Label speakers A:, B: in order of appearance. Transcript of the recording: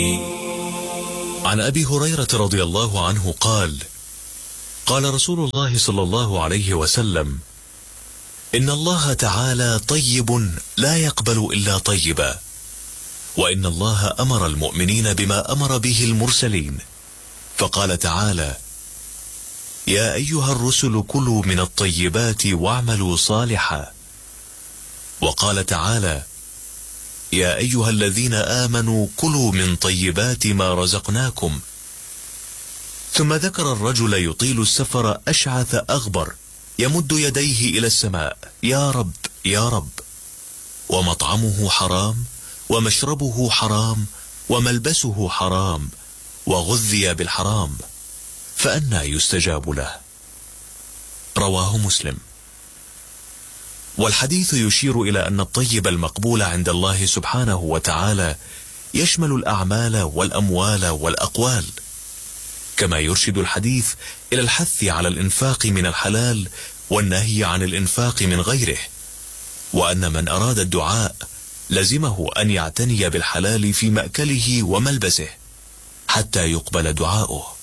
A: عن أبي هريرة رضي الله عنه قال: قال رسول الله صلى الله عليه وسلم: إن الله تعالى طيب لا يقبل إلا طيبا، وإن الله أمر المؤمنين بما أمر به المرسلين، فقال تعالى: يا أيها الرسل كلوا من الطيبات واعملوا صالحا. وقال تعالى: يا أيها الذين آمنوا كلوا من طيبات ما رزقناكم. ثم ذكر الرجل يطيل السفر أشعث أغبر يمد يديه إلى السماء: يا رب يا رب، ومطعمه حرام ومشربه حرام وملبسه حرام وغذي بالحرام، فأنى يستجاب له. رواه مسلم. والحديث يشير إلى أن الطيب المقبول عند الله سبحانه وتعالى يشمل الأعمال والأموال والأقوال، كما يرشد الحديث إلى الحث على الإنفاق من الحلال والنهي عن الإنفاق من غيره، وأن من أراد الدعاء لزمه أن يعتني بالحلال في مأكله وملبسه حتى يقبل دعاؤه.